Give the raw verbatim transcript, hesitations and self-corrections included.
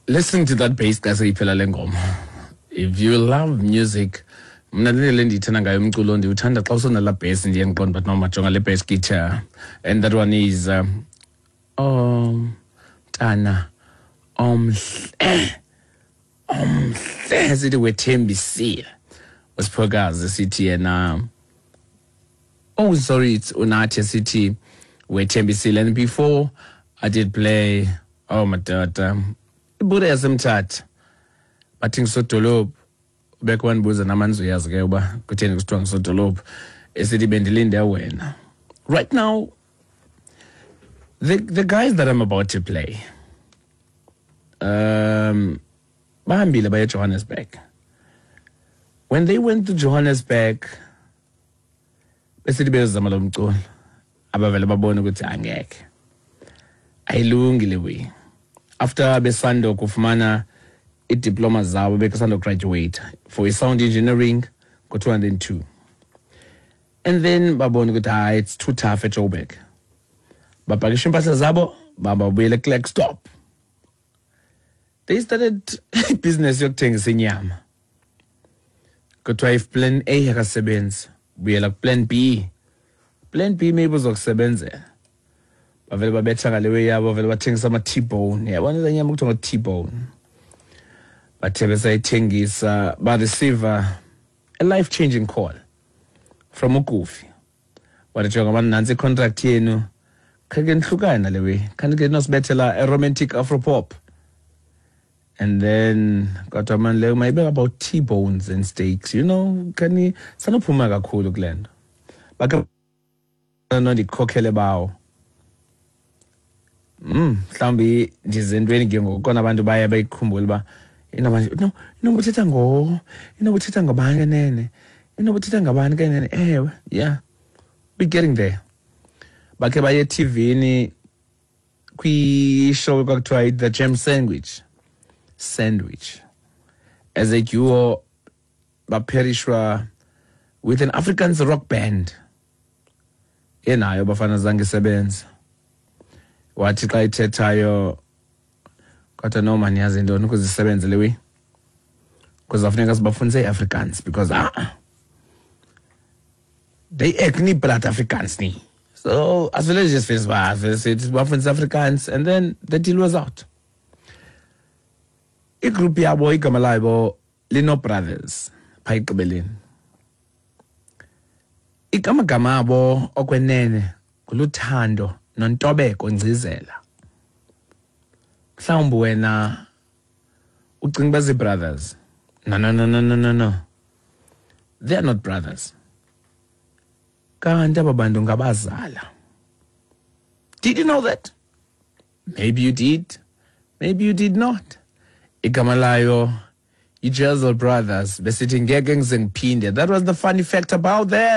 Listen to that bass xa seyiphela le ngoma. If you love music, mna le ndiyithanda ngayo umculo ndiwuthanda xa usonala bass ndiye ndiqonda but noma jonga le bass guitar. And that one is um, oh Tana omhle omhle sithi wethembisile. Usiphokazi sithi yena oh sorry it's Unathi sithi wethembisile. And before I did play oh my daughter ibude yasemthatha bathi ngisodolophu beke wanibuza namanzi uyazi ke uba kutheni kusithiwa ngisodolophu esithi bendilinde wena. Right now the the guys that I'm about to play um bahambile baya Johannesburg. When they went to Johannesburg besithi bezama lo mculo abavele babona ukuthi angeke ayilungile we. After besando kufumana i-diploma zabo bekasando graduate for sound engineering go two hundred two. And then babona ukuthi ah it's too tough at Joburg. Bapakisha impahla zabo baba buyele Clark stop. They started business yokuthengisa inyama. Kuthiwa if plan A akasebenzi buyela plan B. Plan B maybe uzokusebenzela. Bavele babetha ngalewe yabo bavele bathengisa ama T-bone. Yabona le nyama kuthiwa T-bone. Bathe besayithengisa ba receive a life-changing call from uKufi. Wathi ngabani nansi contract yenu khake nihlukana lewe. Kanike nosibethela a romantic afropop. And then got a man like maybe about T-bones and steaks, you know, can you sanophuma kakhulu kulendo. Baka no ndikhokhele bawo. Mm, mhlambi ndizentweni ke ngokona abantu baya bayikhumbula ba inamanje no inobuthetha ngo inobuthetha ngabani nene inobuthetha ngabani ke nene ewe yeah we getting there. Bakhe baye T V ni kwi show kwakuthiwa The Gem Sandwich. Sandwich as a duo baperishwa with an Afrikaans rock band enayo bafana zange sebenza wathi xa ithethayo kodwa noma niyazi intoni ukuzisebenza lewe because afuneka sibafunze Afrikaans because ah they act ni blood Afrikaans ni so as well as just face ba face bafunze Afrikaans and then the deal was out. Igroup yabo igama labo Lino Brothers phayigqibeleni. Igama gama abo okwenene kuluthando nontobeko ngcizela. Mhlawumbe wena ucinga bazi brothers. No no no no no no no. They are not brothers. Kanti ababantu ngabazala. Did you know that? Maybe you did. Maybe you did not. Igama layo iJezel Brothers besithi ngeke ngize ngiphinde. That was the funny fact about them.